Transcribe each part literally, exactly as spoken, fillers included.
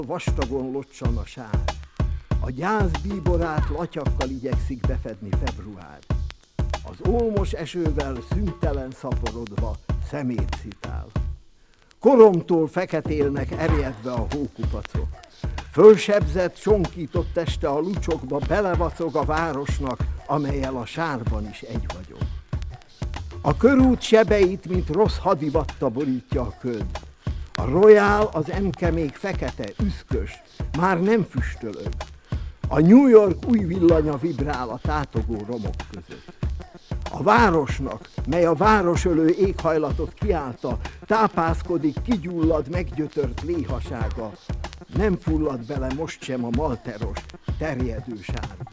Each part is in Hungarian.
Vastagon locsan a sár, a gyász bíborát latyakkal igyekszik befedni február. Az ólmos esővel szüntelen szaporodva szemét szitál. Koromtól feketélnek erjedve a hókupacok. Fölsebzett, csonkított teste a lucsokba belevacog a városnak, amellyel a sárban is egy vagyok. A körút sebeit, mint rossz hadivatta borítja a köd. A Royal, az Emke még fekete, üszkös, már nem füstölög. A New York új villanya vibrál a tátogó romok között. A városnak, mely a városölő éghajlatot kiállta, tápászkodik kigyullad, meggyötört léhasága, nem fullad bele most sem a malteros, terjedő sárba.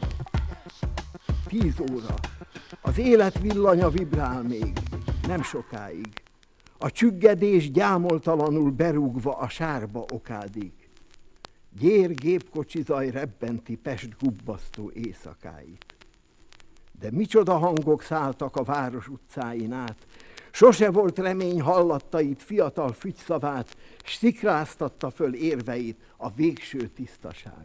Tíz óra. Az élet villanya vibrál még, nem sokáig. A csüggedés gyámoltalanul berúgva a sárba okádik. Gyér gépkocsi zaj rebbenti Pest gubbasztó éjszakáit. De micsoda hangok szálltak a város utcáin át, sose volt remény hallattait, fiatal fügyszavát, s szikráztatta föl érveit a végső tisztaság.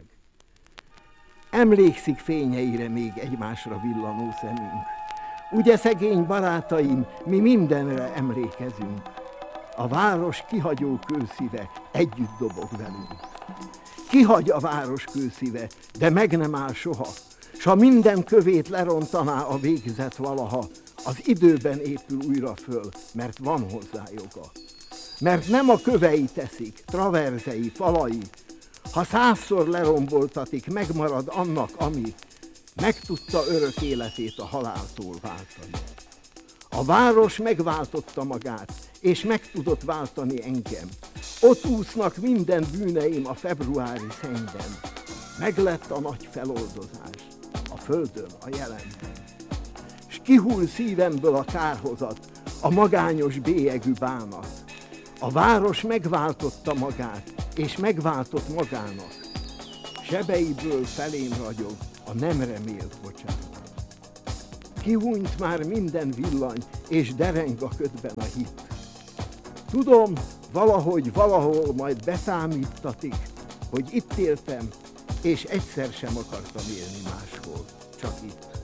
Emlékszik fényeire még egymásra villanó szemünk. Ugye, szegény barátaim, mi mindenre emlékezünk. A város kihagyó kőszíve együtt dobog velünk. Kihagy a város kőszíve, de meg nem áll soha, s ha minden kövét lerontaná a végzet valaha, az időben épül újra föl, mert van hozzá joga. Mert nem a kövei teszik, traverzei, falai, ha százszor leromboltatik, megmarad annak, ami meg tudta örök életét a haláltól váltani. A város megváltotta magát, és meg tudott váltani engem. Ott úsznak minden bűneim a februári szennyben. Meglett a nagy feloldozás, a földön, a jelenben. S kihull szívemből a kárhozat, a magányos bélyegű bánat. A város megváltotta magát, és megváltott magának. Sebeiből felém ragyog a nem remélt bocsánat. Kihúnyt már minden villany, és dereng a ködben a hit. Tudom, valahogy, valahol majd beszámítatik, hogy itt éltem, és egyszer sem akartam élni máshol, csak itt.